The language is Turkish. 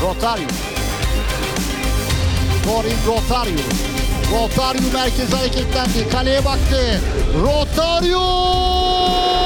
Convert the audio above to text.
Rotario. Torin Rotario. Rotario merkeze hareketlendi. Kaleye baktı. Rotario!